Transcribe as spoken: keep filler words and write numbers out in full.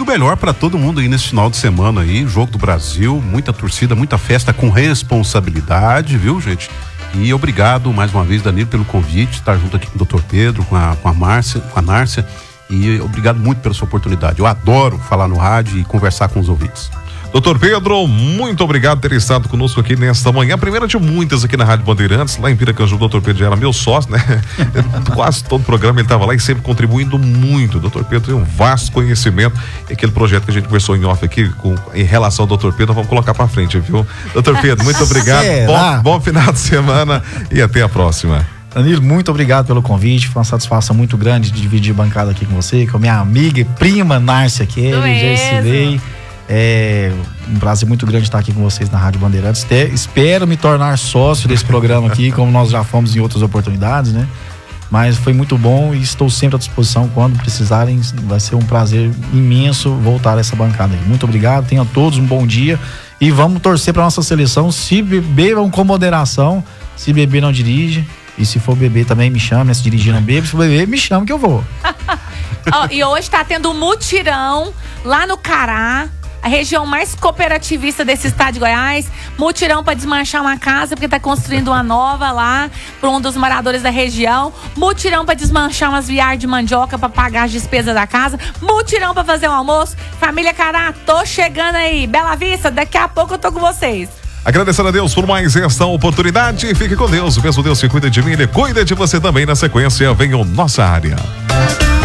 do melhor para todo mundo aí nesse final de semana aí, Jogo do Brasil, muita torcida, muita festa com responsabilidade, viu, gente? E obrigado mais uma vez, Danilo, pelo convite, estar junto aqui com o doutor Pedro, com a, com a Márcia, com a Nárcia, e obrigado muito pela sua oportunidade. Eu adoro falar no rádio e conversar com os ouvintes. doutor Pedro, muito obrigado por ter estado conosco aqui nesta manhã, a primeira de muitas aqui na Rádio Bandeirantes, lá em Piracanjuba. O doutor Pedro já era meu sócio, né? Quase todo o programa ele estava lá e sempre contribuindo muito. O doutor Pedro tem um vasto conhecimento, e aquele projeto que a gente conversou em off aqui, com, em relação ao doutor Pedro, vamos colocar para frente, viu? doutor Pedro, muito obrigado, bom, bom final de semana e até a próxima. Danilo, muito obrigado pelo convite, foi uma satisfação muito grande de dividir bancada aqui com você, com a minha amiga e prima Nárcia Kelly, já ensinei. É um prazer muito grande estar aqui com vocês na Rádio Bandeirantes. Te, espero me tornar sócio desse programa aqui, como nós já fomos em outras oportunidades, né? Mas foi muito bom e estou sempre à disposição quando precisarem. Vai ser um prazer imenso voltar a essa bancada aí. Muito obrigado, tenham todos um bom dia e vamos torcer para nossa seleção. Se bebam com moderação, se beber não dirige. E se for beber também me chama, né? Se dirigir não bebe, se for beber me chama que eu vou. Oh, e hoje tá tendo um mutirão lá no Cará, a região mais cooperativista desse estado de Goiás. Mutirão para desmanchar uma casa, porque tá construindo uma nova lá para um dos moradores da região. Mutirão para desmanchar umas viagens de mandioca para pagar as despesas da casa. Mutirão para fazer um almoço. Família Cará, tô chegando aí. Bela Vista, daqui a pouco eu tô com vocês. Agradecendo a Deus por mais esta oportunidade. Fique com Deus, o mesmo Deus que cuida de mim, Ele cuida de você também. Na sequência, vem o Nossa Área.